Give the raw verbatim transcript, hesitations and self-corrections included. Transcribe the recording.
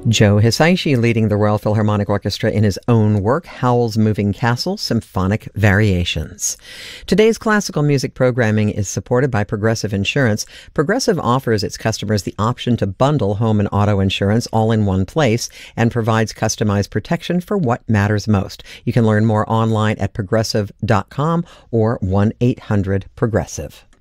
Joe Hisaishi leading the Royal Philharmonic Orchestra in his own work, Howl's Moving Castle Symphonic Variations. Today's classical music programming is supported by Progressive Insurance. Progressive offers its customers the option to bundle home and auto insurance all in one place and provides customized protection for what matters most. You can learn more online at progressive dot com or one eight hundred progressive.